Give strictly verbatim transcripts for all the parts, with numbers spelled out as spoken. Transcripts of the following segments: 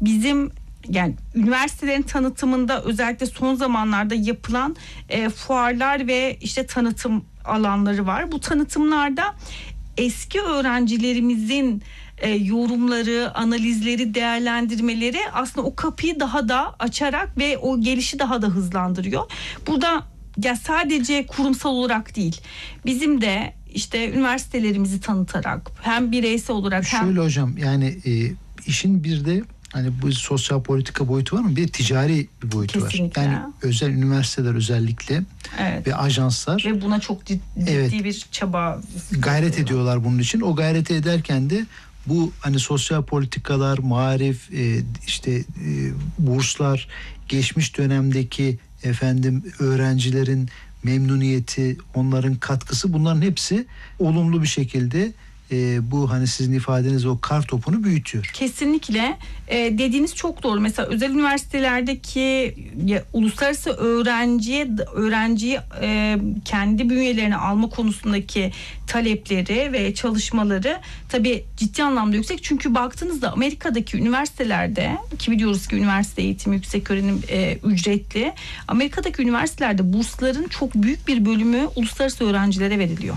bizim yani üniversitelerin tanıtımında özellikle son zamanlarda yapılan e, fuarlar ve işte tanıtım alanları var. Bu tanıtımlarda eski öğrencilerimizin e, yorumları, analizleri, değerlendirmeleri aslında o kapıyı daha da açarak ve o gelişi daha da hızlandırıyor. Burada ya sadece kurumsal olarak değil, bizim de işte üniversitelerimizi tanıtarak hem bireysel olarak hem... Şöyle hocam, yani e, işin bir de hani bu sosyal politika boyutu var mı? Bir de ticari bir boyutu Kesinlikle. var. Yani özel üniversiteler özellikle evet. ve ajanslar ve buna çok ciddi, evet, bir çaba gayret ediyorlar bunun için. O gayreti ederken de bu hani sosyal politikalar, marif, e, işte e, burslar, geçmiş dönemdeki efendim öğrencilerin memnuniyeti, onların katkısı, bunların hepsi olumlu bir şekilde e, bu hani sizin ifadeniz o kar topunu büyütüyor. Kesinlikle e, dediğiniz çok doğru. Mesela özel üniversitelerdeki ya, uluslararası öğrenciye öğrenciyi e, kendi bünyelerine alma konusundaki talepleri ve çalışmaları tabii ciddi anlamda yüksek. Çünkü baktığınızda Amerika'daki üniversitelerde, ki biliyoruz ki üniversite eğitimi, yüksek öğrenim e, ücretli. Amerika'daki üniversitelerde bursların çok büyük bir bölümü uluslararası öğrencilere veriliyor.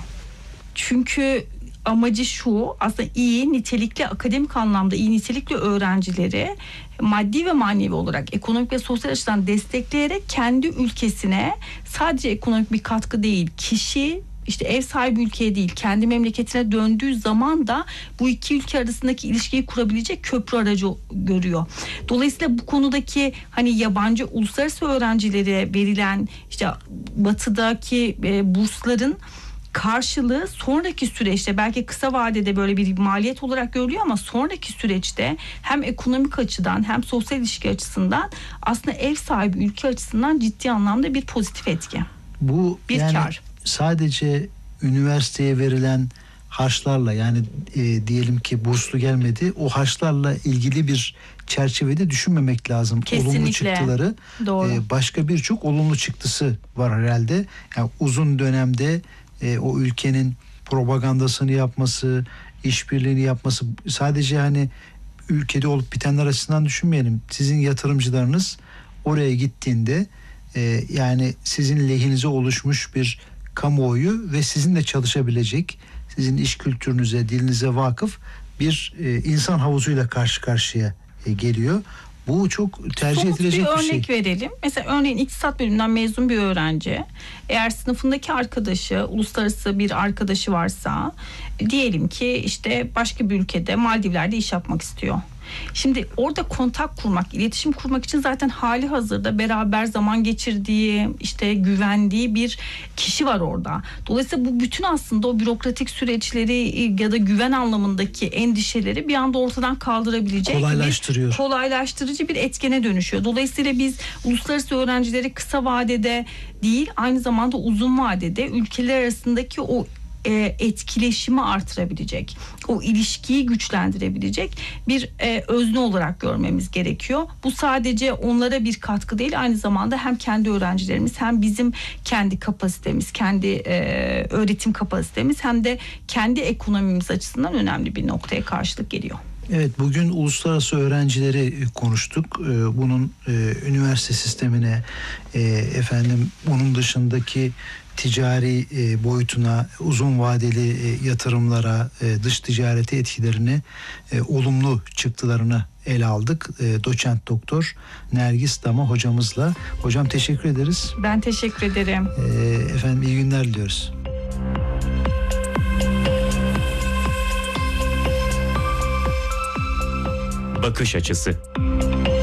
Çünkü amacı şu, aslında iyi, nitelikli, akademik anlamda iyi nitelikli öğrencileri maddi ve manevi olarak, ekonomik ve sosyal açıdan destekleyerek kendi ülkesine sadece ekonomik bir katkı değil, kişi işte ev sahibi ülkeye değil, kendi memleketine döndüğü zaman da bu iki ülke arasındaki ilişkiyi kurabilecek köprü aracı görüyor. Dolayısıyla bu konudaki hani yabancı uluslararası öğrencilere verilen işte batıdaki e, bursların karşılığı sonraki süreçte belki kısa vadede böyle bir maliyet olarak görülüyor ama sonraki süreçte hem ekonomik açıdan hem sosyal ilişki açısından aslında ev sahibi ülke açısından ciddi anlamda bir pozitif etki. Bu bir yani kar. Sadece üniversiteye verilen harçlarla, yani e, diyelim ki burslu gelmedi, o harçlarla ilgili bir çerçevede düşünmemek lazım. Kesinlikle. Olumlu çıktıları, Doğru. E, başka birçok olumlu çıktısı var herhalde. Yani uzun dönemde e, o ülkenin propagandasını yapması, işbirliğini yapması, sadece hani ülkede olup bitenler açısından düşünmeyelim. Sizin yatırımcılarınız oraya gittiğinde e, yani sizin lehinize oluşmuş bir kamuoyu ve sizinle çalışabilecek, sizin iş kültürünüze, dilinize vakıf bir e, insan havuzuyla karşı karşıya e, geliyor. Bu çok tercih Somut edilecek bir, bir şey. örnek verelim. Mesela örneğin iktisat bölümünden mezun bir öğrenci, eğer sınıfındaki arkadaşı, uluslararası bir arkadaşı varsa, diyelim ki işte başka bir ülkede, Maldivler'de iş yapmak istiyor. Şimdi orada kontak kurmak, iletişim kurmak için zaten hali hazırda beraber zaman geçirdiği, işte güvendiği bir kişi var orada. Dolayısıyla bu bütün aslında o bürokratik süreçleri ya da güven anlamındaki endişeleri bir anda ortadan kaldırabilecek, kolaylaştırıyor. Bir, kolaylaştırıcı bir etkene dönüşüyor. Dolayısıyla biz uluslararası öğrencileri kısa vadede değil, aynı zamanda uzun vadede ülkeler arasındaki o etkileşimi artırabilecek, o ilişkiyi güçlendirebilecek bir e, özne olarak görmemiz gerekiyor. Bu sadece onlara bir katkı değil, aynı zamanda hem kendi öğrencilerimiz hem bizim kendi kapasitemiz, kendi e, öğretim kapasitemiz hem de kendi ekonomimiz açısından önemli bir noktaya karşılık geliyor. Evet, bugün uluslararası öğrencileri konuştuk. Bunun üniversite sistemine, efendim bunun dışındaki ticari boyutuna, uzun vadeli yatırımlara, dış ticarete etkilerini, olumlu çıktılarını ele aldık. Doçent Doktor Nergis Dama hocamızla. Hocam teşekkür ederiz. Ben teşekkür ederim. Efendim iyi günler diliyoruz. Bakış açısı.